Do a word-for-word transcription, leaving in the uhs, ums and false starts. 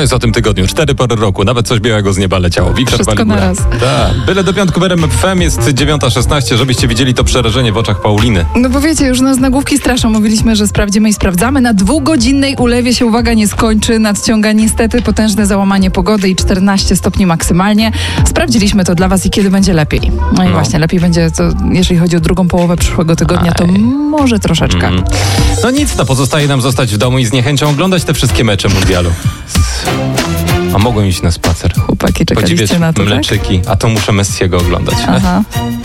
To jest o tym tygodniu. Cztery pory roku. Nawet coś białego z nieba leciało. Wiktor Wszystko Baligura. naraz. Tak. Byle do piątku w R M F M jest dziewiąta szesnaście, żebyście widzieli to przerażenie w oczach Pauliny. No bo wiecie, już nas nagłówki straszą. Mówiliśmy, że sprawdzimy i sprawdzamy. Na dwugodzinnej ulewie się, uwaga, nie skończy. Nadciąga niestety potężne załamanie pogody i czternaście stopni maksymalnie. Sprawdziliśmy to dla was i kiedy będzie lepiej. No i No. właśnie, lepiej będzie, to, jeżeli chodzi o drugą połowę przyszłego tygodnia, to Aj. może troszeczkę. Mm. No nic, no pozostaje nam zostać w domu i z niechęcią oglądać te wszystkie mecze mundialu. A mogłem iść na spacer. Chłopaki, czekaliście Podziwiać na to, tak? mleczyki, a to muszę Messiego oglądać. Aha.